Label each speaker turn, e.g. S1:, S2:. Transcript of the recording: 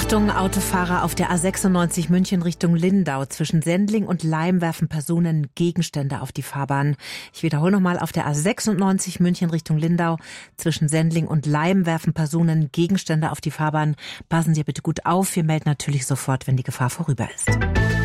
S1: Achtung, Autofahrer auf der A96 München Richtung Lindau. Zwischen Sendling und Laim werfen Personen Gegenstände auf die Fahrbahn. Ich wiederhole nochmal, auf der A96 München Richtung Lindau. Zwischen Sendling und Laim werfen Personen Gegenstände auf die Fahrbahn. Passen Sie bitte gut auf. Wir melden natürlich sofort, wenn die Gefahr vorüber ist.